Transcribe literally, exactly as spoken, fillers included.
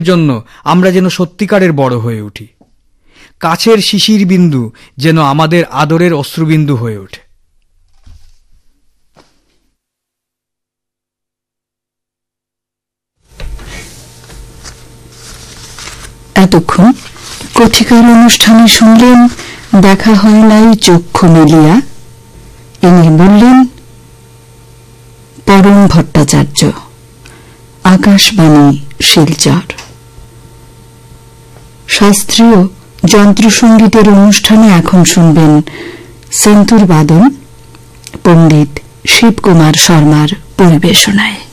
জন্য আমরা যেন সত্যিকারের বড় হয়ে উঠি। কাছের শিশির বিন্দু যেন আমাদের আদরের অশ্রুবিন্দু হয়ে ওঠে। এতক্ষণ কথিকার অনুষ্ঠানে শুনলেন দেখা হয় নাই চক্ষু মেলিয়া, ইনি বললেন পরম ভট্টাচার্য। আকাশবাণী শিলচর। শাস্ত্রীয় যন্ত্রসঙ্গীতের অনুষ্ঠানে এখন শুনবেন সন্তুর বাদন পণ্ডিত শিবকুমার শর্মার পরিবেশনায়।